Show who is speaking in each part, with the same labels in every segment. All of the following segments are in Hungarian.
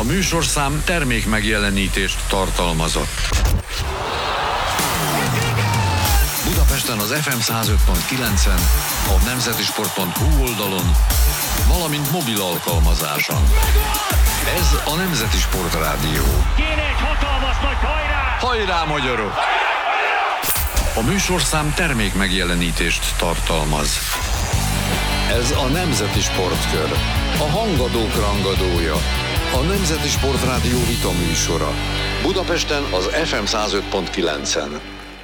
Speaker 1: A műsorszám termék megjelenítést tartalmazott. Budapesten az FM 105.9-en, a nemzetisport.hu oldalon, valamint mobil alkalmazáson. Ez a Nemzeti Sport Rádió.
Speaker 2: Kéne egy hatalmas nagy hajrá!
Speaker 1: Hajrá, magyarok! A műsorszám termék megjelenítést tartalmaz. Ez a Nemzeti Sportkör, a hangadók rangadója, a Nemzeti Sport Rádió vita műsora. Budapesten az FM 105.9-en.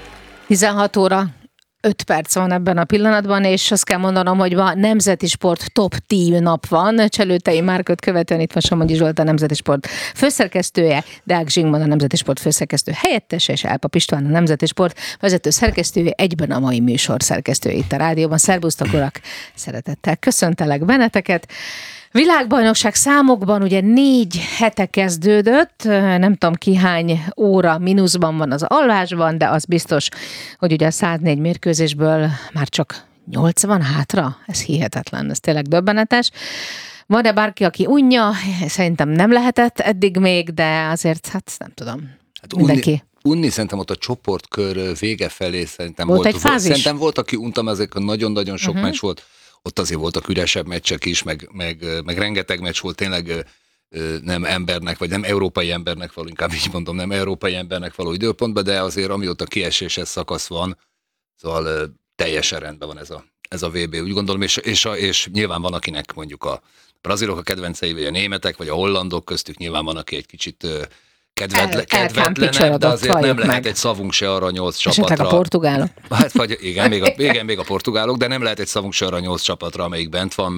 Speaker 3: 16 óra 5 perc van ebben a pillanatban, és azt kell mondanom, hogy ma Nemzeti Sport Top 10 nap van. Cselőtei Márkot követően itt van Somogyi Zsolt, a Nemzeti Sport főszerkesztője, Deák Zsigmond, a Nemzeti Sport főszerkesztő helyettese, és Álpap István, a Nemzeti Sport vezető szerkesztője, egyben a mai műsor szerkesztője itt a rádióban. Szerbusztok, urak! Szeretettel köszöntelek benneteket. Világbajnokság számokban ugye 4 hete kezdődött, nem tudom ki hány óra mínuszban van az alvásban, de az biztos, hogy ugye a 104 mérkőzésből már csak 80 hátra, ez hihetetlen, ez tényleg döbbenetes. Van-e bárki, aki unja? Szerintem nem lehetett eddig még, de azért, hát nem tudom, mindenki.
Speaker 4: Unni szerintem ott a csoportkör vége felé szerintem
Speaker 3: volt egy fázis?
Speaker 4: Szerintem volt, aki untam, ezek nagyon-nagyon sok meccs volt. Ott azért voltak üresebb meccsek is, meg rengeteg meccs volt tényleg nem embernek, vagy nem európai embernek való, inkább így mondom, nem európai embernek való időpontban, de azért amióta kieséses szakasz van, szóval teljesen rendben van ez a VB, úgy gondolom, és nyilván van, akinek mondjuk a brazilok a kedvencei, vagy a németek, vagy a hollandok, köztük nyilván van, aki egy kicsit kedvetlenebb, de azért nem lehet egy szavunk se arra 8 csapatra.
Speaker 3: Esetleg a portugálok.
Speaker 4: Hát, vagy igen, még a portugálok, de nem lehet egy szavunk se arra 8 csapatra, amelyik bent van,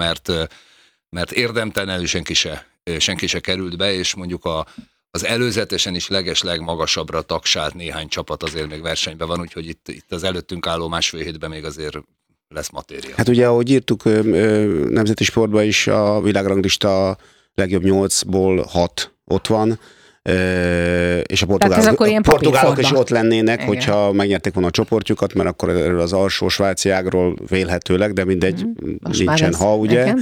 Speaker 4: mert érdemtelenül senki se került be, és mondjuk az előzetesen is legmagasabbra tagsált néhány csapat azért még versenyben van, úgyhogy itt az előttünk álló másfél hétben még azért lesz matéria.
Speaker 5: Hát ugye, ahogy írtuk Nemzeti Sportban is, a világranglista legjobb 8-ból 6 ott van, és a portugálok is ott lennének, igen, hogyha megnyerték volna a csoportjukat, mert akkor erről az alsó svájci ágról vélhetőleg, de mindegy, nincsen ugye. Igen.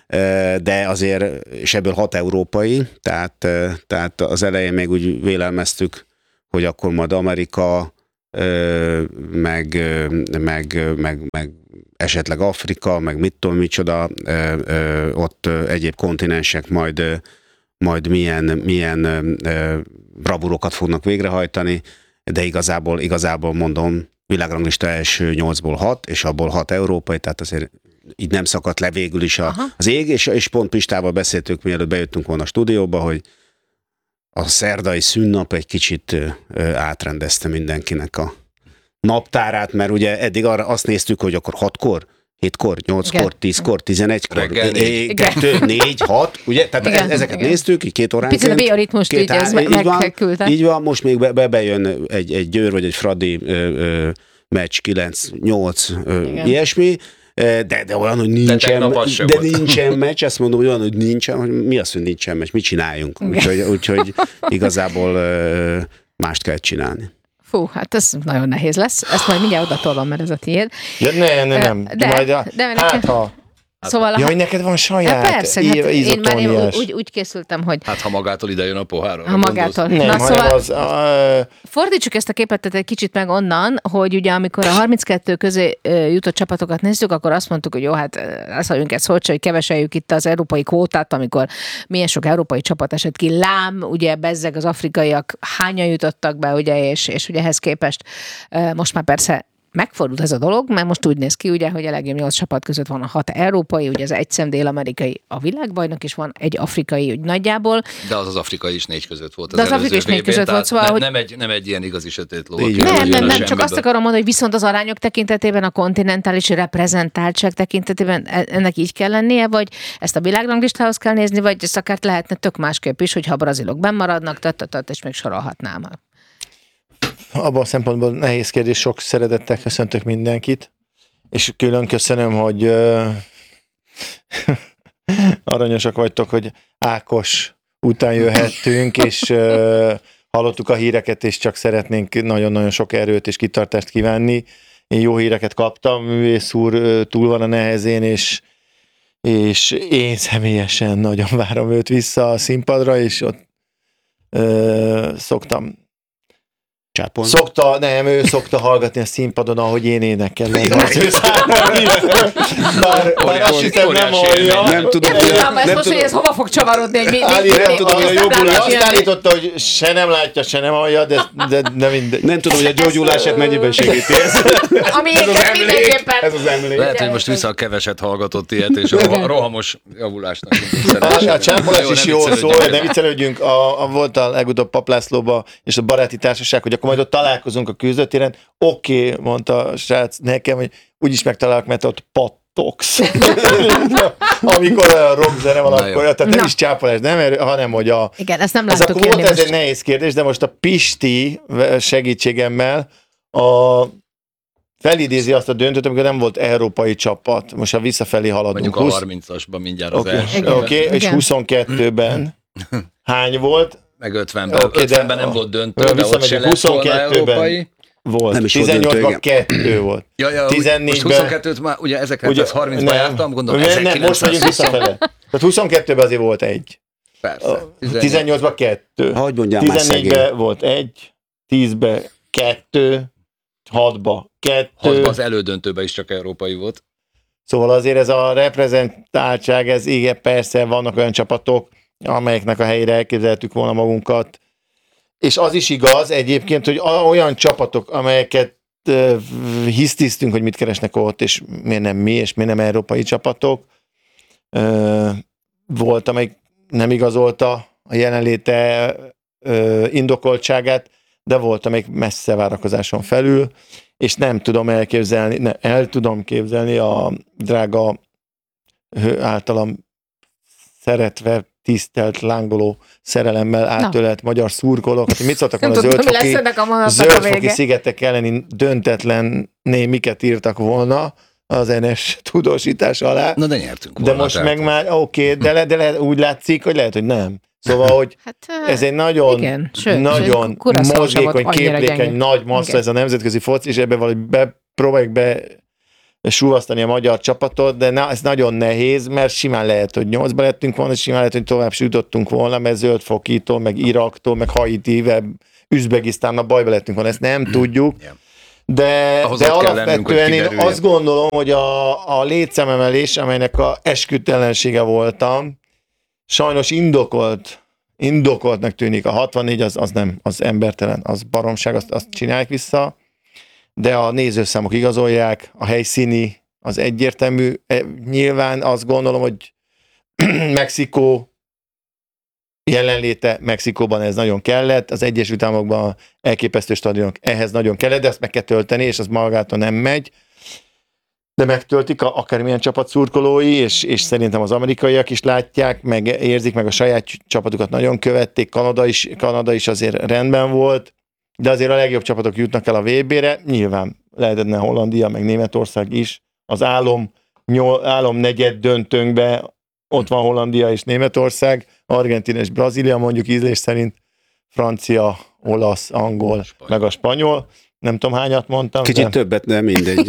Speaker 5: De azért, és ebből 6 európai, tehát az elején még úgy vélelmeztük, hogy akkor majd Amerika, meg esetleg Afrika, meg mit tudom micsoda, ott egyéb kontinensek majd milyen bravúrokat fognak végrehajtani, de igazából mondom, világranglista első 8-ból 6, és abból 6 európai, tehát azért így nem szakadt le végül is az ég, és pont Pistával beszéltük, mielőtt bejöttünk volna a stúdióba, hogy a szerdai szünnap egy kicsit átrendezte mindenkinek a naptárát, mert ugye eddig arra azt néztük, hogy akkor 6-kor, 7-kor, 8-kor, 10-kor, 11-kor, 2, 4, 6, ugye? Tehát igen, ezeket igen, néztük, így 2 óránként.
Speaker 3: Picit a bioritmust így ez megküldte.
Speaker 5: Így van, most még bejön egy Győr vagy egy Fradi meccs, 9-8, ilyesmi, de olyan, hogy nincsen meccs, azt mondom, hogy olyan, hogy nincsen, hogy mi az, hogy nincsen meccs, mit csináljunk? Úgyhogy igazából mást kell csinálni.
Speaker 3: Fú, hát ez nagyon nehéz lesz. Ezt majd mindjárt odatolom, mert ez a tiéd.
Speaker 6: Ja, nem.
Speaker 3: Szóval
Speaker 6: hogy neked van saját
Speaker 3: persze, én már úgy készültem, hogy...
Speaker 4: Hát ha magától ide jön a pohárra.
Speaker 3: Ha magától.
Speaker 6: Nem, szóval
Speaker 3: fordítsuk ezt a képet egy kicsit meg onnan, hogy ugye amikor a 32 közé jutott csapatokat néztük, akkor azt mondtuk, hogy jó, hát azt mondjuk egy szót, hogy keveseljük itt az európai kvótát, amikor milyen sok európai csapat esett ki. Lám, ugye bezzeg az afrikaiak hányan jutottak be, ugye, és ugye ehhez képest most már persze megfordult ez a dolog, mert most úgy néz ki, ugye, hogy a legjobb 8 csapat között van a 6 európai, ugye az egyszem dél-amerikai a világbajnok, és van egy afrikai úgy nagyjából.
Speaker 4: De az afrikai is 4 között volt.
Speaker 3: De az afrikai is 4 között volt, szóval,
Speaker 4: nem egy ilyen igazi sötét ló.
Speaker 3: Nem, csak azt akarom mondani, hogy viszont az arányok tekintetében, a kontinentális reprezentáltság tekintetében ennek így kell lennie, vagy ezt a világranglistához kell nézni, vagy ezt akár lehetne tök másképp is, hogyha a brazilok bennmaradnak, és még sorolhatnám.
Speaker 6: Abban a szempontból nehéz kérdés, sok szeretettel köszöntök mindenkit, és külön köszönöm, hogy aranyosak vagytok, hogy Ákos után jöhettünk, és hallottuk a híreket, és csak szeretnénk nagyon-nagyon sok erőt és kitartást kívánni. Én jó híreket kaptam, művész úr túl van a nehezén, és én személyesen nagyon várom őt vissza a színpadra, és ott szoktam.
Speaker 5: Csápolni?
Speaker 6: Ő szokta hallgatni a színpadon, ahogy én énekelem. Bár azt hiszem nem hallja.
Speaker 5: Nem tudom,
Speaker 3: hogy ez hova fog csavarodni, hogy
Speaker 6: nem tudom, hogy a jobbulás. Azt állította, hogy se nem látja, se nem hallja, de mindegy.
Speaker 5: Nem tudom, hogy a gyógyulását mennyiben segíti ez.
Speaker 3: Ami mindenképpen.
Speaker 5: Ez az emlék.
Speaker 4: Lehet, hogy most vissza a keveset hallgatott ilyet, és rohamos javulásnak.
Speaker 6: A csápolás is jól szól, ne viccelődjünk. Volt a legutóbb Paplászlóba és a baráti társaság, hogy akkor majd ott találkozunk a küzdőtéren. Oké, mondta a srác nekem, hogy úgyis megtalálok, mert ott pattogsz. Amikor olyan rockzene van, akkor, tehát nem is csápolás, hanem hogy a...
Speaker 3: Igen, ezt nem
Speaker 6: ez
Speaker 3: láttuk
Speaker 6: akkor
Speaker 3: élni
Speaker 6: volt ez
Speaker 3: most.
Speaker 6: egy nehéz kérdés, de most a Pisti segítségemmel felidézi azt a döntőt, amikor nem volt európai csapat. Most ha visszafelé haladunk.
Speaker 4: Mondjuk a 30-asban mindjárt az első.
Speaker 6: Oké, és 22-ben hány volt?
Speaker 4: Meg 50-ben. 50-ben nem volt döntő, de ott se lett volna
Speaker 6: 22-ben
Speaker 4: európai.
Speaker 6: volt.
Speaker 5: Nem is volt
Speaker 6: 18-ban 2 volt.
Speaker 4: Ja,
Speaker 6: 14-ben...
Speaker 4: most 22-t már, ugye 1930-ban jártam, gondolom,
Speaker 6: nem, most vagyunk visszafele. Tehát 22-ben azért volt egy.
Speaker 4: Persze.
Speaker 6: 18-ban 2.
Speaker 5: Hogy mondjam, már szegény.
Speaker 6: 14-ben volt egy, 10-ben 2, 6-ban 2.
Speaker 4: 6-ban az elődöntőben is csak európai volt.
Speaker 6: Szóval azért ez a reprezentáltság, ez igen, persze vannak olyan csapatok, amelyeknek a helyére elképzeltük volna magunkat. És az is igaz egyébként, hogy olyan csapatok, amelyeket hisztisztünk, hogy mit keresnek ott, és miért nem mi, és miért nem európai csapatok. Volt, amelyik nem igazolta a jelenléte indokoltságát, de volt, amelyik messze várakozáson felül, és nem tudom elképzelni, el tudom képzelni a drága általam szeretve, tisztelt, lángoló szerelemmel átölelt magyar szurkolók. Mit szóltak volna a Zöldfoki szigetek elleni döntetlenné miket írtak volna az NS tudósítás alá.
Speaker 4: Na de nyertünk volna.
Speaker 6: De most meg már oké, de úgy látszik, hogy lehet, hogy nem. Szóval, hogy ez egy nagyon,
Speaker 3: igen,
Speaker 6: nagyon mozgékony, képlékeny, nagy massza ez a nemzetközi foci, és ebben valahogy próbáljuk súvasztani a magyar csapatot, de ez nagyon nehéz, mert simán lehet, hogy 8-ba lettünk volna, és simán lehet, hogy tovább jutottunk volna, mert Zöldfokitól, meg Iraktól, meg Haitivel, Üzbegisztánnal bajba lettünk volna, ezt nem tudjuk. De alapvetően én azt gondolom, hogy a létszámemelés, amelynek a esküdtelensége voltam, sajnos indokoltnak tűnik. A 64 az nem, az embertelen, az baromság, azt csinálják vissza, de a nézőszámok igazolják, a helyszíni az egyértelmű. Nyilván azt gondolom, hogy Mexikó jelenléte Mexikóban ez nagyon kellett, az Egyesült Államokban elképesztő stadionok ehhez nagyon kellett, de ezt meg kell tölteni, és az magától nem megy. De megtöltik akármilyen csapat szurkolói, és szerintem az amerikaiak is látják, meg érzik, meg a saját csapatukat nagyon követték, Kanada is azért rendben volt, de azért a legjobb csapatok jutnak el a VB-re, nyilván lehetne Hollandia, meg Németország is, az álom negyed döntőnkbe ott van Hollandia és Németország, Argentina és Brazília mondjuk ízlés szerint, francia, olasz, angol, meg a spanyol. Nem tudom, hányat mondtam.
Speaker 5: Kicsit többet, de mindegy.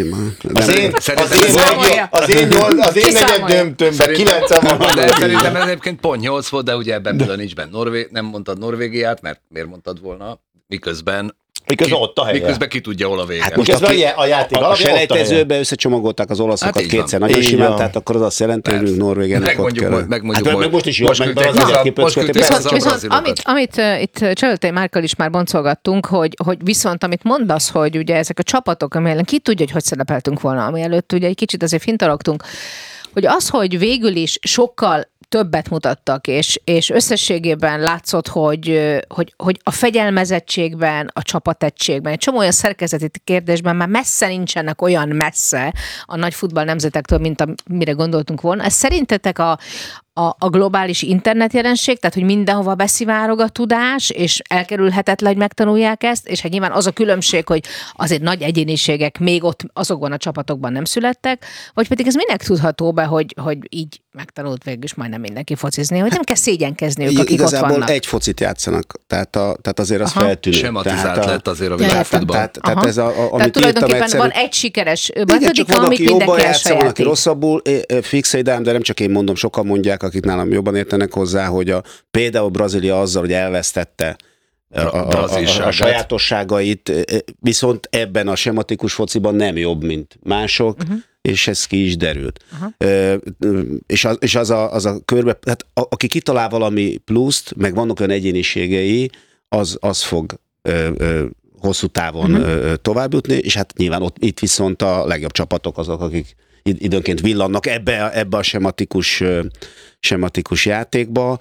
Speaker 6: Az én negyed döntőmben 9 van.
Speaker 4: Szerintem ez egyébként pont 8 volt, de ugye ebben nincs benne nem mondtad Norvégiát, mert miért mondtad volna, miközben
Speaker 6: ott a helye.
Speaker 4: Miközben ki tudja, hol a vége.
Speaker 5: Hát most a játék a selejtezőbe összecsomagolták az olaszokat
Speaker 4: hát
Speaker 5: kétszer nagyon simán, tehát akkor az azt jelenti, hogy Norvégiának ott kell.
Speaker 6: Meg most is jó,
Speaker 3: Viszont amit itt Cselőtei Márkkal is már boncolgattunk, hogy viszont amit mondasz, hogy ugye ezek a csapatok, amelyek ki tudja, hogy szerepeltünk volna, ami előtt ugye egy kicsit azért fintalogtunk, hogy az, hogy végül is sokkal többet mutattak, és összességében látszott, hogy a fegyelmezettségben, a csapategységben, egy csomó olyan szerkezeti kérdésben már messze nincsenek olyan messze a nagy futball nemzetektől, mint amire gondoltunk volna. Ez szerintetek a globális internet jelenség, tehát hogy mindenhova beszivárog a tudás, és elkerülhetetlen, hogy megtanulják ezt, és hát nyilván az a különbség, hogy azért nagy egyéniségek még ott azokban a csapatokban nem születtek, vagy pedig ez minek tudható be, hogy így megtanult végül is majdnem mindenki focizni, hogy nem kell szégyenkezniük, akik ott vannak.
Speaker 5: Igazából egy focit játszanak, tehát azért az feltűnő.
Speaker 4: Sematizált lett azért a világfutball.
Speaker 5: Tehát ez amit
Speaker 3: tulajdonképpen van egy sikeres
Speaker 5: metodika, amit mindenki elsajátik. Van, aki rosszabbul, fix idám, de nem csak én mondom, sokan mondják, akik nálam jobban értenek hozzá, hogy például Brazília azzal, hogy elvesztette a sajátosságait, viszont ebben a sematikus fociban nem jobb, mint mások, és ez ki is derült. És az a körbe, hát aki kitalál valami pluszt, meg vannak olyan egyéniségei, az fog hosszú távon tovább jutni, és hát nyilván itt viszont a legjobb csapatok azok, akik időnként villannak ebbe a sematikus játékba.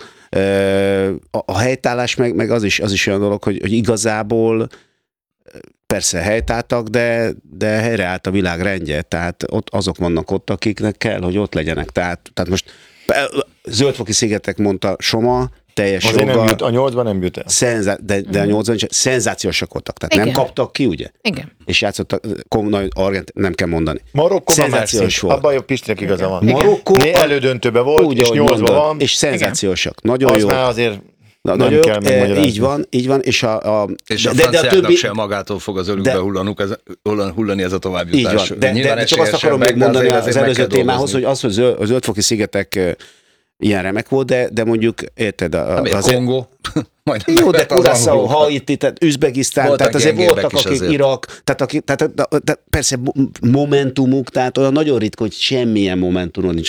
Speaker 5: A helytállás meg az is olyan dolog, hogy igazából persze helytáltak, de helyreállt a világ rendje, tehát ott azok vannak ott, akiknek kell, hogy ott legyenek. Tehát most Zöld-foki szigetek, mondta Soma, teljes joggal.
Speaker 6: A 8-ban nem jut el.
Speaker 5: De a 8-ban is szenzációsak voltak, tehát nem kaptak ki, ugye?
Speaker 3: Igen.
Speaker 5: És játszottak, nem kell mondani.
Speaker 6: Marokkóban már abban a Pistinek igaza van.
Speaker 5: Marokkó
Speaker 6: elődöntőben volt, úgy, és 8-ban van.
Speaker 5: És szenzációsak. Nagyon
Speaker 6: az
Speaker 5: jó.
Speaker 6: Már azért
Speaker 5: nagyon kell megmagyarázni. Így van. És a
Speaker 4: franciáknak sem magától fog az ölükbe hullani ez a továbbjutás.
Speaker 5: Így van. De csak azt akarom még mondani az előző témához, hogy az, hogy a Zöld-foki szigetek ilyen remek volt, de mondjuk, érted?
Speaker 4: Az Kongó.
Speaker 5: Jó, de Curaçao, Haiti, tehát Üzbegisztán, tehát azért voltak, akik Irak, tehát persze momentumuk, tehát olyan nagyon ritka, hogy semmilyen momentumon nincs.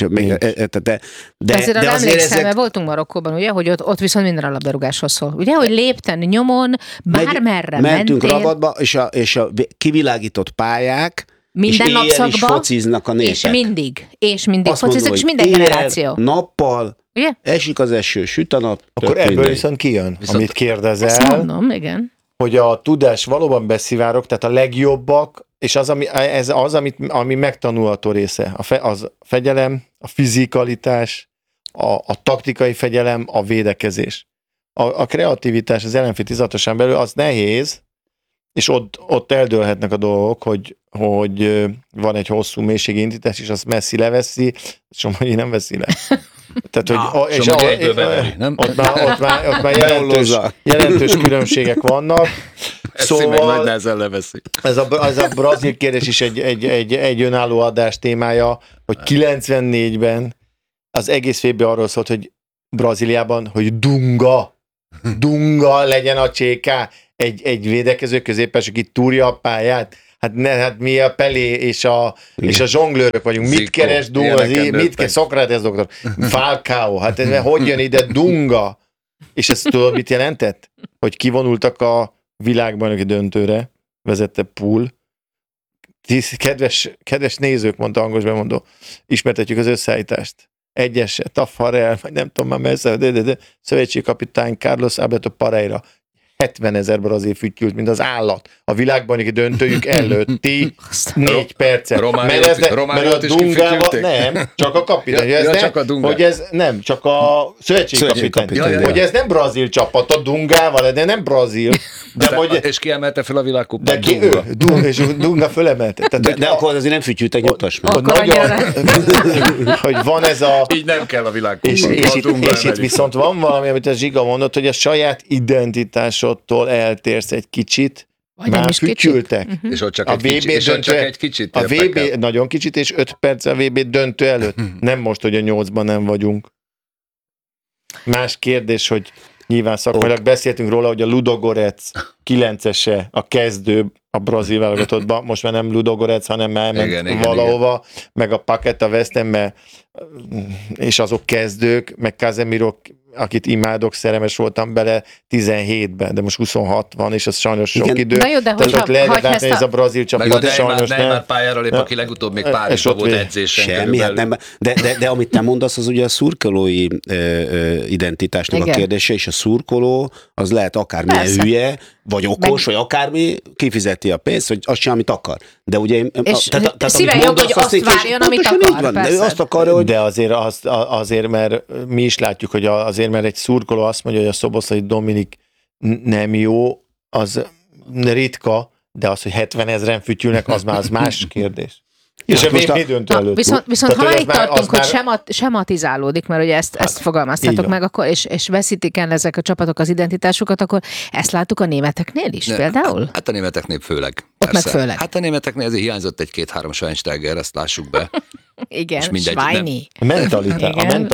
Speaker 3: De azért emlékszem, mert voltunk Marokkóban, ugye, hogy ott viszont minden a labdarúgáshoz szól. Ugye, hogy lépten, nyomon, bármerre
Speaker 5: mentünk
Speaker 3: mentél.
Speaker 5: Rabatba, és a kivilágított pályák,
Speaker 3: minden
Speaker 5: és éjjel is fociznak a népek.
Speaker 3: És mindig fociznak, és minden generáció.
Speaker 5: Nappal,
Speaker 3: ugye?
Speaker 5: Esik az eső, süt a nap.
Speaker 6: Akkor ebből viszont kijön, amit kérdezel.
Speaker 3: Ezt mondom, igen.
Speaker 6: Hogy a tudás valóban beszivárog, tehát a legjobbak, és ami megtanulható része. A fegyelem, a fizikalitás, a taktikai fegyelem, a védekezés. A kreativitás az ellenfél 16-osán belül az nehéz, és ott eldőlhetnek a dolgok, hogy van egy hosszú mélységi indítás, és azt Messi leveszi, Somogyi nem veszi le. Tehát, hogy ott már jelentős különbségek vannak.
Speaker 4: Szóval nagy nehezen leveszi.
Speaker 6: Ez a brazil kérdés is egy önálló adás témája, hogy 94-ben az egész VB arról szólt, hogy Brazíliában, hogy Dunga legyen a CK, egy védekező középpes, aki túrja a pályát. Hát mi a Pelé és a zsonglőrök vagyunk. Mit keres Dunga? Mit keres Szokrates doktor? Falcao. Hát ez hogy jön ide Dunga? És ezt tudod, mit jelentett? Hogy kivonultak a világbajnoki döntőre, vezette Pool. Kedves nézők, mondta angol bemondó, ismertetjük az összeállítást. Egyeset, Tafarel, vagy nem tudom már messze, de szövetségkapitány Carlos Alberto Parreira. 70 000 brazil fütyült, mint az állat. A világbajnoki döntőjük előtti 4 percet.
Speaker 4: Romáriót is kifűtyülték?
Speaker 6: Nem, csak a kapitány.
Speaker 4: Csak a Dunga.
Speaker 6: Hogy ez nem, csak a szövetségkapitány. Hogy ez nem brazil csapat, a Dungával, de nem brazil.
Speaker 4: És kiemelte fel a világkupát
Speaker 6: Dunga. És Dunga fölemelte.
Speaker 5: De akkor azért nem fütyültek, nyugtass meg.
Speaker 6: Hogy van ez a...
Speaker 4: Így nem kell a világkupa.
Speaker 6: És itt viszont van valami, amit a Zsiga mondott, hogy a saját identitásodtól eltérsz egy kicsit, már fütyültek.
Speaker 4: És ott csak egy kicsit.
Speaker 6: A VB nagyon kicsit, és 5 perc a VB döntő előtt. Nem most, hogy a 8-ban nem vagyunk. Más kérdés, hogy nyilván szakmailag beszéltünk róla, hogy a Ludogorets 9-ese a kezdő a brazil válogatottban, most már nem Ludogorets, hanem elment valahova, meg a Paqueta West Ham, és azok kezdők, meg Casemiro, akit imádok, szerelmes voltam bele 17-ben, de most 26 van, és az sajnos sok idő.
Speaker 3: Na jó, de
Speaker 6: tehát lehet látni, ez a brazil csapat, sajnos nem.
Speaker 4: Neymar pályára lép, aki legutóbb még Párizsban volt edzésen.
Speaker 5: Semmi, hát nem. De amit te mondasz, az ugye a szurkolói identitásnak a kérdése, és a szurkoló az lehet akármilyen hülye, vagy okos, vagy akármi, kifizeti a pénzt, vagy azt csinál, amit akar. De ugye...
Speaker 3: És szíven jog, hogy azt várjon, amit akar,
Speaker 5: persze. Azt akarja, hogy...
Speaker 6: De azért, mert mi is látjuk, hogy azért, mert egy szurkoló azt mondja, hogy a Szoboszlai Dominik nem jó, az ritka, de az, hogy 70 000 fütyülnek, az már az más kérdés. És a
Speaker 5: most
Speaker 6: döntő előtt.
Speaker 3: Viszont ha már itt tartunk, hogy
Speaker 6: már...
Speaker 3: sematizálódik, mert ugye ezt fogalmaztátok meg, akkor, és veszítik el ezek a csapatok az identitásukat, akkor ezt láttuk a németeknél is például?
Speaker 4: Hát a németeknél főleg.
Speaker 3: Ott meg főleg.
Speaker 4: Hát a németeknél azért hiányzott egy-két-három Schweinsteiger, ezt lássuk be.
Speaker 3: Igen,
Speaker 4: Schweini.
Speaker 6: A mentalitás.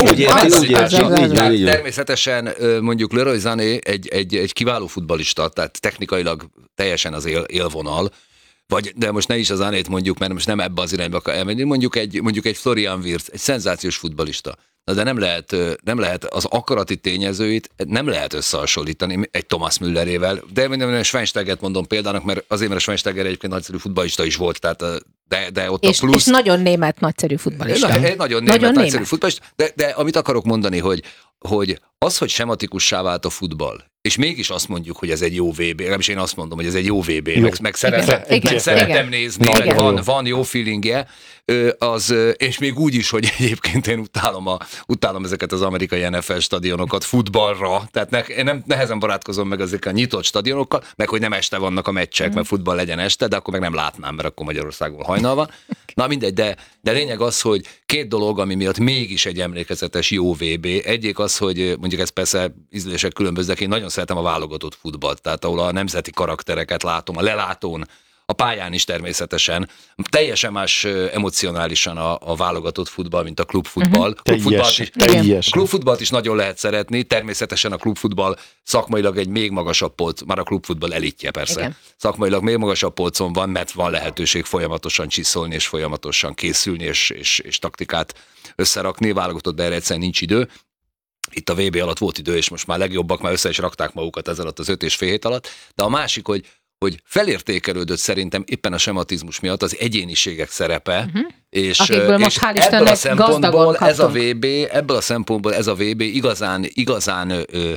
Speaker 4: Természetesen mondjuk Leroy Sané egy kiváló futballista, tehát technikailag teljesen az élvonal, de most ne is az Anét mondjuk, mert most nem ebbe az irányba akar elmenni, mondjuk egy Florian Wirtz, egy szenzációs futballista. De nem lehet az akarati tényezőit nem lehet összehasonlítani egy Thomas Müllerével. De én Schweinsteigert mondom példának, mert azért, mert a Schweinsteiger egyébként nagyszerű futballista is volt, tehát de ott a plusz...
Speaker 3: És nagyon német nagyszerű futballista.
Speaker 4: Nagyon német nagyszerű futballista, de amit akarok mondani, hogy az, hogy sematikussá vált a futball, és mégis azt mondjuk, hogy ez egy jó VB, legalábbis én azt mondom, hogy ez egy jó VB, meg szeretem nézni, meg van jó feelingje, és még úgy is, hogy egyébként én utálom ezeket az amerikai NFL stadionokat futballra, tehát én nehezen barátkozom meg ezekkel a nyitott stadionokkal, meg hogy nem este vannak a meccsek, mert futball legyen este, de akkor meg nem látnám, mert akkor Magyarországon hajnal van. Na mindegy, de lényeg az, hogy két dolog, ami miatt mégis egy emlékezetes jó VB. Egyik az, hogy mondjuk ez persze ízlések különböznek, én nagyon szeretem a válogatott futballt, tehát ahol a nemzeti karaktereket látom, a lelátón, a pályán is természetesen. Teljesen más emocionálisan a válogatott futball, mint a klubfutball. A klubfutballt is nagyon lehet szeretni, természetesen a klubfutball szakmailag egy még magasabb polc, már a klubfutball elitje persze. Igen. Szakmailag még magasabb polcon van, mert van lehetőség folyamatosan csiszolni, és folyamatosan készülni, és taktikát összerakni. Válogatott, erre egyszerűen nincs idő. Itt a VB alatt volt idő, és most már legjobbak, már össze is rakták magukat ez alatt az 5,5 hét alatt. De a másik, hogy felértékelődött szerintem éppen a sematizmus miatt az egyéniséges szerepe, és,
Speaker 3: akikből most hál' Istennek gazdagon kaptunk.
Speaker 4: Ebből a szempontból ez a VB igazán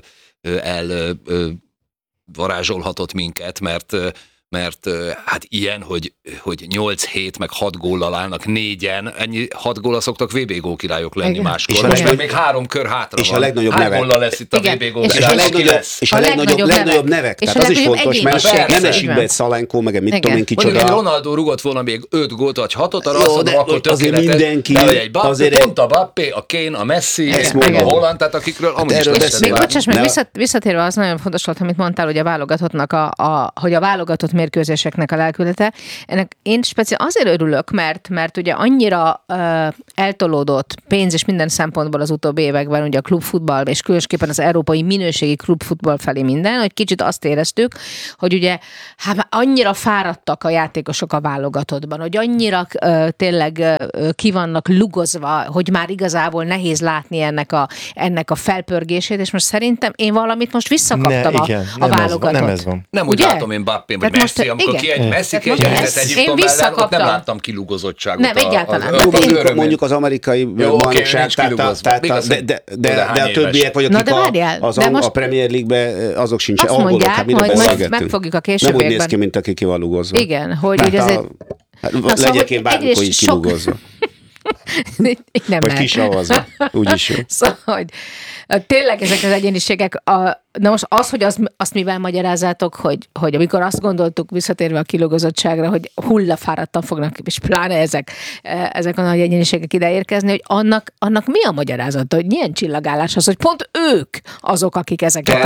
Speaker 4: elvarázsolhatott minket, mert hát ilyen, hogy 8 hét meg 6 góllal állnak 4-en, 6 góllal szoktak VB gólkirályok lenni máskor. Most még 3 kör hátra
Speaker 5: és
Speaker 4: van.
Speaker 5: A legnagyobb
Speaker 4: nevek. Góllal lesz itt a VB gólkirály.
Speaker 5: És a legnagyobb nevek. Tehát az is fontos, mert nem esik be egy Szalenko, meg egy mit tudom én kicsoda.
Speaker 4: Mondjuk, Ronaldo rugott volna még 5 gólt vagy 6-ot, arra azt mondom, akkor tökéletes.
Speaker 5: Mindenki.
Speaker 4: Pont a Mbappé, a Kane, a Messi, a Holland, tehát akikről amúgy is
Speaker 3: lesz. Visszatérve az nagyon fontos volt, amit mondtál, hogy a válogatottnak, hogy a válogatott mérkőzéseknek a lelkülete. Ennek én speciál azért örülök, mert ugye annyira eltolódott pénz és minden szempontból az utóbbi években ugye a klubfutball, és különösképpen az európai minőségi klubfutball felé minden, hogy kicsit azt éreztük, hogy ugye annyira fáradtak a játékosok a válogatottban, hogy annyira tényleg ki vannak lugozva, hogy már igazából nehéz látni ennek a felpörgését, és most szerintem én valamit most visszakaptam a válogatott.
Speaker 6: Nem ez van.
Speaker 4: Nem úgy látom én Mbappé, vagy Messi, amikor Messi kiegyenlített Egyiptom ellen, ott nem láttam kilugozottságot.
Speaker 3: Nem, egyáltalán.
Speaker 5: Mondjuk az amerikai bajnokság, de a többiek, vagy akik a Premier League-ben, azok sincs.
Speaker 3: Azt mondják, majd megfogjuk a későbbiekben.
Speaker 5: Nem úgy néz ki, mint aki ki van lugozva.
Speaker 3: Igen, hogy ez egy...
Speaker 5: Legyek én bármikor így kilugozva. Vagy kisavazva. Úgyis jó.
Speaker 3: Szóval, hogy tényleg ezek az egyéniségek, na most az, hogy azt mivel magyarázzátok, hogy amikor azt gondoltuk, visszatérve a kilogozottságra, hogy hullafáradtan fognak, és pláne ezek a nagy egyéniségek ide érkezni, hogy annak mi a magyarázata, hogy milyen csillagállás az, hogy pont ők azok, akik ezeket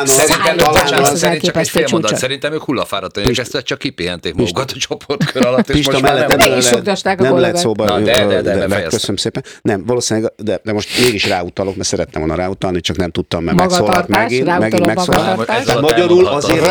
Speaker 4: Szerintem ők hullafáradtan, és ezt csak kipihenték magukat a csoportkör alatt, és most már
Speaker 5: nem lehet szóba. Köszönöm szépen. Nem, valószínűleg, de most mégis ráutalok, mert szerettem volna ráutalni, csak nem tudtam, mert megszólalt megint megszólalt. Magyarul azért,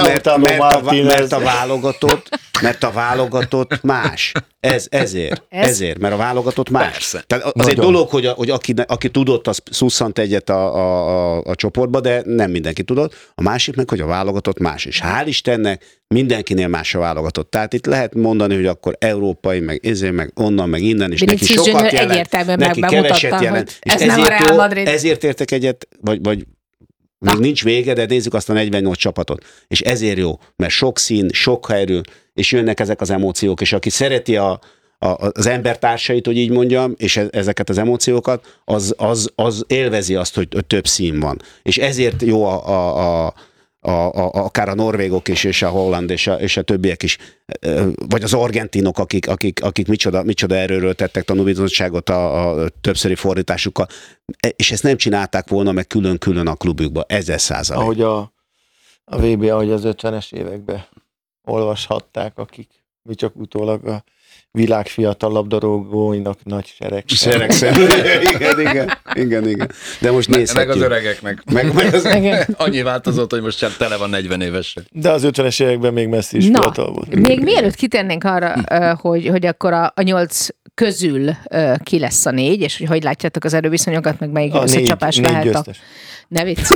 Speaker 5: mert a válogatott más. Ezért, mert a válogatott más.
Speaker 4: Persze.
Speaker 5: Tehát az egy dolog, hogy aki tudott, az szusszant egyet a csoportba, de nem mindenki tudott. A másik meg, hogy a válogatott más. És hál' Istennek mindenkinél más a válogatott. Tehát itt lehet mondani, hogy akkor európai, meg onnan, meg innen, és neki sokat jelent, neki keveset jelent. És ezért értek egyet, vagy még nincs vége, de nézzük azt a 48 csapatot. És ezért jó, mert sok szín, sok erő, és jönnek ezek az emóciók, és aki szereti az embertársait, hogy így mondjam, és ezeket az emóciókat, az élvezi azt, hogy több szín van. És ezért jó akár a norvégok is, és a holland, és a többiek is, vagy az argentinok, akik micsoda erőről tettek tanúbizonyságot a többszöri fordításukkal, és ezt nem csinálták volna meg külön-külön a klubjukba, 1000%.
Speaker 6: Ahogy a VB, ahogy az 50-es években olvashatták, akik mi csak utólag a világ fiatal labdarúgóinak nagy seregszem.
Speaker 5: Igen. De most nézhetjük.
Speaker 4: Meg az öregeknek.
Speaker 5: Meg az...
Speaker 4: Annyi változott, hogy most csak tele van 40 évesen.
Speaker 6: De az 50-es években még Messi is fiatal volt.
Speaker 3: Még mielőtt kitérnénk arra, hogy akkor a 8 közül ki lesz a 4, és hogy látjátok az erőviszonyokat, meg melyik összecsapás lehet a... Ne vicc.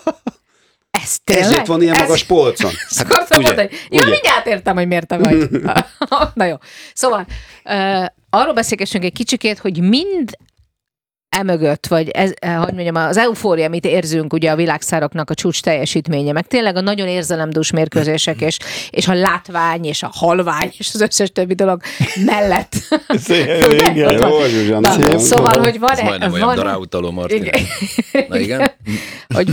Speaker 3: Ez tényleg?
Speaker 5: Ezért van ilyen magas polcon.
Speaker 3: Akartam mondani. Jó, mindjárt értem, hogy miért te vagy. Na jó. Szóval arról beszélgessünk egy kicsikét, hogy mind emögött, vagy hogy mondjam, az eufória, amit érzünk ugye a világsztároknak a csúcs teljesítménye, meg tényleg a nagyon érzelemdús mérkőzések, és a látvány, és a halvány, és az összes többi dolog mellett.
Speaker 6: Igen,
Speaker 5: jó, Zsuzsana.
Speaker 3: Szóval, hogy van-e...
Speaker 4: Ez majdnem olyan daráutaló, Martin.
Speaker 3: Igen.
Speaker 4: Na igen?
Speaker 3: Hogy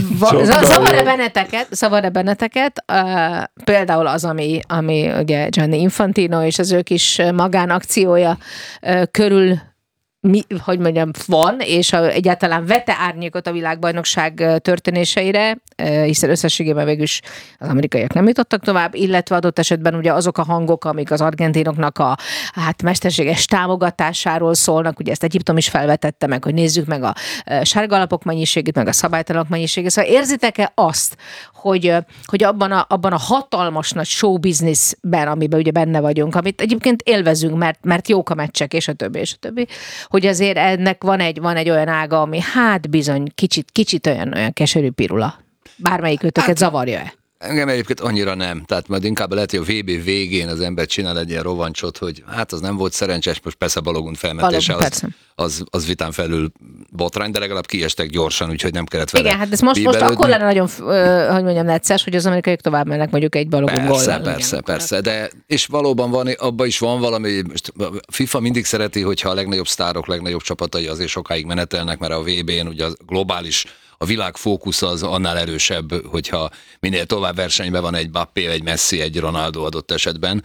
Speaker 3: zavar-e benneteket, például az, ami ugye Gianni Infantino és az ő kis magánakciója körül hogy mondjam, van, és egyáltalán vette árnyékot a világbajnokság történéseire, hiszen összességében végül is az amerikaiak nem jutottak tovább, illetve adott esetben ugye azok a hangok, amik az argentinoknak a mesterséges támogatásáról szólnak, ugye ezt Egyiptom is felvetette meg, hogy nézzük meg a sárgalapok mennyiségét, meg a szabálytalanok mennyiségét. Szóval érzitek-e azt, hogy abban a hatalmas nagy show businessben, amiben ugye benne vagyunk, amit egyébként élvezünk, mert jók a meccsek, és a többi, hogy azért ennek van egy olyan ága, ami bizony kicsit olyan keserű pirula. Bármelyik őtöket zavarja-e?
Speaker 4: Engem egyébként annyira nem. Tehát majd inkább lehet, hogy a VB végén az ember csinál egy ilyen rovancsot, hogy az nem volt szerencsés, most persze Balogun felmentése, az vitán felül botrány, de legalább kiestek gyorsan, úgyhogy nem kellett vele.
Speaker 3: Igen, ez most akkor lenne nagyon, hogy mondjam, necces, hogy az amerikaiak tovább mennek mondjuk egy Balogun góllal.
Speaker 4: Persze, de és valóban abban is van valami, most a FIFA mindig szereti, hogyha a legnagyobb sztárok, legnagyobb csapatai azért sokáig menetelnek, mert a VB-n ugye a globális a világ fókusz az annál erősebb, hogyha minél tovább versenyben van egy Mbappé, egy Messi, egy Ronaldo adott esetben,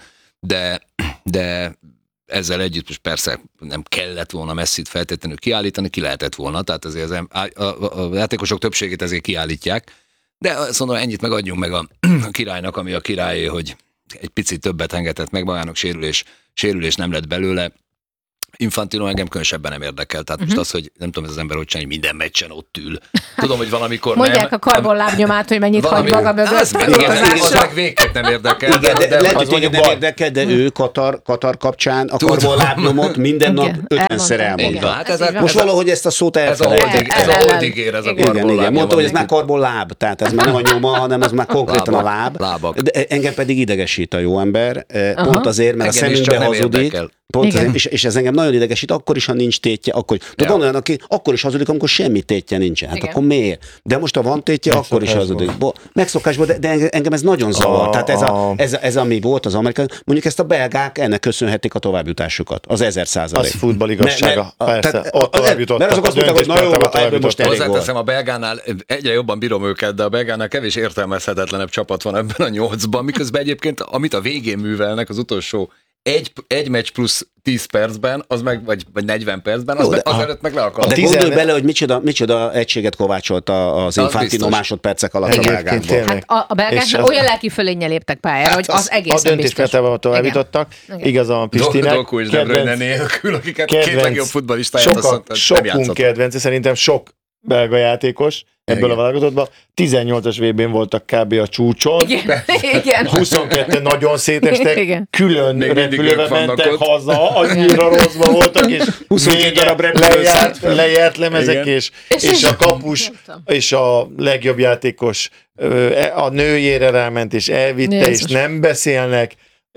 Speaker 4: de ezzel együtt most persze nem kellett volna Messit feltétlenül kiállítani, ki lehetett volna, tehát azért a játékosok többségét ezért kiállítják, de azt mondom, ennyit megadjunk meg a királynak, ami a királyé, hogy egy picit többet engedett meg magának, sérülés nem lett belőle. Infantino engem különösebben nem érdekel. Tehát most az, hogy nem tudom, ez az ember hogy csinálja, minden meccsen ott ül. Tudom, hogy valamikor
Speaker 3: mondják
Speaker 4: nem.
Speaker 3: A karbonlábnyomát, hogy mennyit hagy maga mögött.
Speaker 4: Az meg végképp nem érdekel.
Speaker 5: Igen, de lehet, hogy téged nem érdekel, de ő Katar kapcsán a karbonlábnyomot minden nap 50-szer elmondta. Most valahogy ezt a szót elfelejtettem.
Speaker 4: Ez a holdigér, ez a karbonlábnyom.
Speaker 5: Igen, mondta, hogy ez már karbonláb, tehát ez már nem a nyoma, hanem ez már konkrétan a láb. De engem pedig idegesít a jó ember, pont azért, mert a szemünkbe hazudik. És ez engem nagyon idegesít, akkor is, ha nincs tétje, akkor is. De van olyan, aki akkor is hazudik, amikor semmi tétje nincsen. Hát akkor miért? De most, ha van tétje, akkor is hazudik. Megszokásból, de engem ez nagyon zavar. Tehát ez ami volt az amerikai, mondjuk ezt a belgák ennek köszönhetik a továbbjutásukat. Az 1000%.
Speaker 6: Az futballigazsága. Persze, ott továbbjutottak.
Speaker 5: Mert azok azt mondták, hogy na jó, ebből most elég volt.
Speaker 4: Hozzáteszem, a belgánál egyre jobban bírom őket, de a belgánál kevés értelmezhetetlenebb csapat van ebben a 8-ban, miközben egyébként, amit a végén művelnek az utolsó egy meccs plusz 10 percben, az meg, vagy 40 percben, az előtt meg le akar.
Speaker 5: De gondolj bele, hogy micsoda egységet kovácsolt az Infantino másodpercek alatt a belgákból.
Speaker 3: Hát a belgák olyan lelki fölénnyel léptek pályára, hogy az egészen biztos.
Speaker 6: A döntésmenetben továbbítottak. Igazán a Pistinek.
Speaker 4: Dolgó és De Bruyne nélkül, akiket két legjobb futballistáját azt mondta, nem játszott.
Speaker 6: Sokunk kedvence, szerintem sok belga játékos ebből a válogatottban. 18-as VB-n voltak kb. A csúcson.
Speaker 3: Igen.
Speaker 6: 22 nagyon szétestek,
Speaker 3: Igen.
Speaker 6: külön repülőbe mentek haza, annyira rosszban voltak, és
Speaker 5: 22 darab
Speaker 6: lejárt lemezek, és a kapus, és a legjobb játékos a nőjére ráment, és elvitte, és nem beszélnek,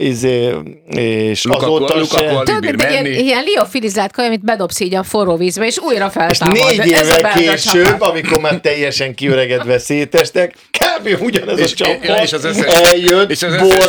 Speaker 6: és azóta se...
Speaker 3: Tudod, mint ilyen liofilizált kaj, amit bedobsz így a forró vízbe, és újra feltámad.
Speaker 6: És 4 évvel később, amikor már teljesen kiöregedve szétestek, kb. Ugyanez a csapat eljött,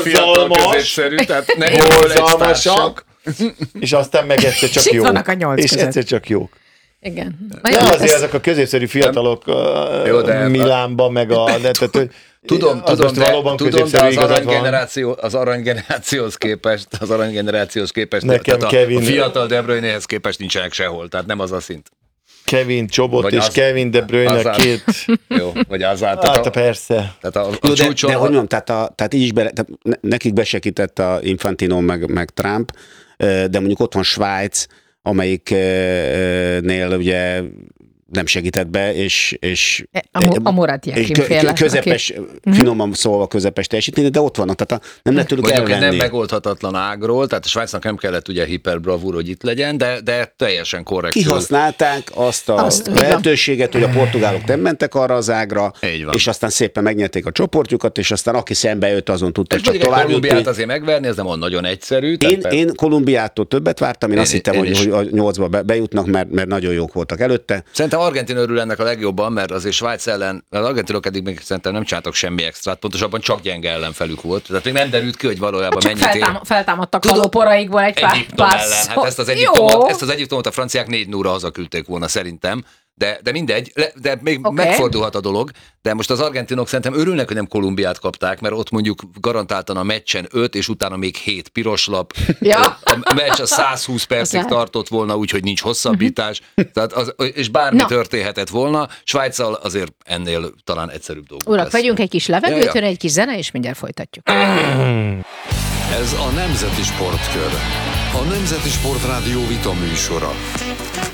Speaker 6: borzalmasak, és aztán meg egyszer csak jók. És egyszer csak jók.
Speaker 3: Igen.
Speaker 6: De azért ezek a középszerű fiatalok Milánban, meg
Speaker 4: Tudom,
Speaker 6: valóban
Speaker 4: de
Speaker 6: középszerű igazad van.
Speaker 4: az aranygenerációhoz képest,
Speaker 6: Nekem
Speaker 4: tehát
Speaker 6: Kevin-
Speaker 4: a fiatal De Bruynéhez képest nincsenek sehol, tehát nem az a szint.
Speaker 6: Kevin Csobot
Speaker 4: Vagy
Speaker 6: és
Speaker 4: az-
Speaker 6: Kevin De Bruyne
Speaker 4: Hazard.
Speaker 6: két...
Speaker 4: Jó, vagy Hazard.
Speaker 6: Hát persze.
Speaker 4: Tehát a
Speaker 5: Jó,
Speaker 4: csúcson...
Speaker 5: de hogy mondjam, tehát így is nekik besegített a Infantino meg Trump, de mondjuk ott van Svájc, amelyiknél ugye nem segített be, és
Speaker 3: A Murat Yakin féle.
Speaker 5: közepes, finoman szólva közepes teljesítmény, de ott vannak, tehát nem lehet tőlük
Speaker 4: Mondjuk egy nem
Speaker 5: elvenni.
Speaker 4: megoldhatatlan ágról, tehát a Svájcnak nem kellett ugye hiperbravúr, hogy itt legyen, de teljesen korrekt.
Speaker 5: Kihasználták azt a lehetőséget, hogy a portugálok nem mentek arra az ágra,
Speaker 4: Így van.
Speaker 5: és aztán szépen megnyerték a csoportjukat, és aztán aki szembe jött, azon tudtak
Speaker 4: És
Speaker 5: csak
Speaker 4: mondjuk egy
Speaker 5: tovább jutni.
Speaker 4: Kolumbiát azért megverni, ez nem olyan nagyon egyszerű.
Speaker 5: Én Kolumbiától többet vártam, én azt hittem,
Speaker 4: én is.
Speaker 5: hogy a 8-ba bejutnak, mert nagyon jók voltak előtte.
Speaker 4: Szerintem Argentin örül ennek a legjobban, mert azért Svájc ellen, az argentinok eddig még szerintem nem csináltak semmi extrát, pontosabban csak gyenge ellenfelük volt. Tehát még nem derült ki, hogy valójában
Speaker 3: Csak
Speaker 4: mennyit ér.
Speaker 3: feltámadtak
Speaker 4: Tudom.
Speaker 3: kalóporaikból egy
Speaker 4: Egyiptom
Speaker 3: pár
Speaker 4: ellen.
Speaker 3: szó.
Speaker 4: Hát ezt az Egyiptomot a franciák 4-0-ra hazaküldték volna szerintem. De mindegy, de még
Speaker 3: Oké.
Speaker 4: megfordulhat a dolog, de most az argentinok szerintem örülnek, hogy nem Kolumbiát kapták, mert ott mondjuk garantáltan a meccsen 5, és utána még 7 piros lap.
Speaker 3: Ja.
Speaker 4: A meccs a 120 percig
Speaker 3: Az
Speaker 4: tartott volna, úgyhogy nincs hosszabbítás, tehát és bármi
Speaker 3: Na.
Speaker 4: történhetett volna. Svájccal azért ennél talán egyszerűbb dolgok
Speaker 3: Urak,
Speaker 4: lesz.
Speaker 3: vegyünk egy kis levegőt,
Speaker 4: Ja.
Speaker 3: jön egy kis zene, és mindjárt folytatjuk.
Speaker 1: Ez a Nemzeti Sportkör. A Nemzeti Sportrádió vita műsora.